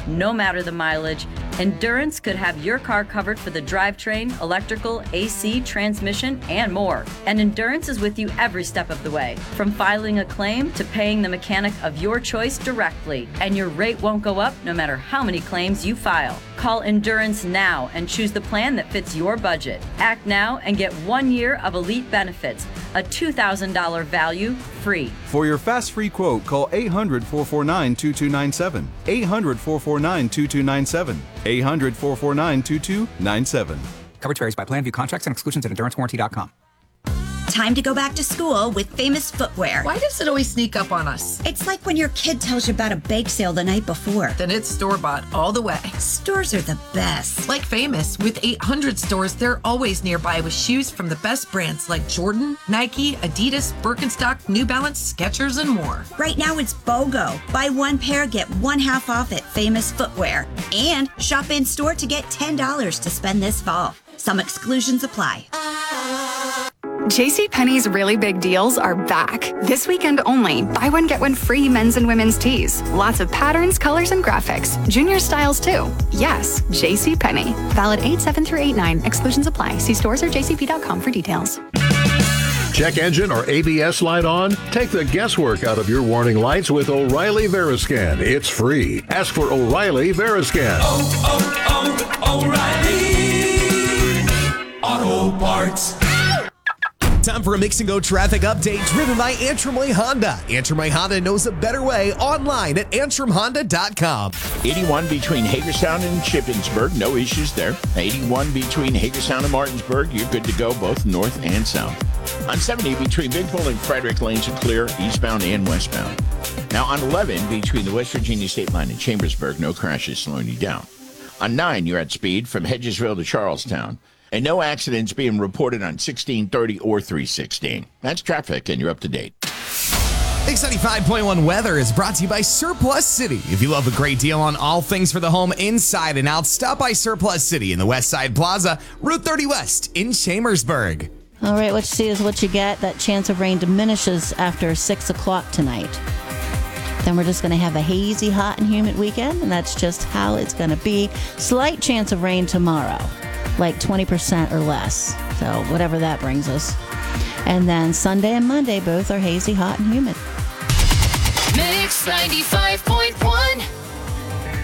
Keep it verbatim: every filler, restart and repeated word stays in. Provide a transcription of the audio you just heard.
no matter the mileage. Endurance could have your car covered for the drivetrain, electrical, A C, transmission, and more. And Endurance is with you every step of the way, from filing a claim to paying the mechanic of your choice directly. And your rate won't go up no matter how many claims you file. Call Endurance now and choose the plan that fits your budget. Act now and get one year of elite benefits, a two thousand dollars value free. For your fast free quote, call eight hundred, four four nine, two two nine seven. eight hundred, four four nine, two two nine seven. eight hundred, four four nine, two two nine seven. Coverage varies by plan. View contracts and exclusions at endurance warranty dot com. Time to go back to school with Famous Footwear. Why does it always sneak up on us? It's like when your kid tells you about a bake sale the night before. Then it's store-bought all the way. Stores are the best. Like Famous, with eight hundred stores, they're always nearby with shoes from the best brands like Jordan, Nike, Adidas, Birkenstock, New Balance, Skechers, and more. Right now it's BOGO. Buy one pair, get one half off at Famous Footwear. And shop in store to get ten dollars to spend this fall. Some exclusions apply. JCPenney's really big deals are back. This weekend only. Buy one, get one free men's and women's tees. Lots of patterns, colors, and graphics. Junior styles, too. Yes, JCPenney. Valid eight seven through eight nine. Exclusions apply. See stores or j c p dot com for details. Check engine or A B S light on? Take the guesswork out of your warning lights with O'Reilly Veriscan. It's free. Ask for O'Reilly Veriscan. Oh, oh, oh, O'Reilly Auto Parts. Time for a Mix and Go traffic update driven by Antrim Way Honda. Antrim Way Honda knows a better way online at antrim honda dot com. eighty-one between Hagerstown and Shippensburg, no issues there. eighty-one between Hagerstown and Martinsburg, you're good to go both north and south. On seventy between Big Bull and Frederick, lanes are clear eastbound and westbound. Now on eleven between the West Virginia state line and Chambersburg, no crashes slowing you down. On nine, you're at speed from Hedgesville to Charlestown. And no accidents being reported on sixteen thirty or three sixteen. That's traffic, and you're up to date. Mix ninety-five point one weather is brought to you by Surplus City. If you love a great deal on all things for the home inside and out, stop by Surplus City in the West Side Plaza, Route thirty West in Chambersburg. All right, what you see is what you get. That chance of rain diminishes after six o'clock tonight. Then we're just going to have a hazy, hot, and humid weekend, and that's just how it's going to be. Slight chance of rain tomorrow, like twenty percent or less. So whatever that brings us. And then Sunday and Monday, both are hazy, hot, and humid. Mix ninety-five point one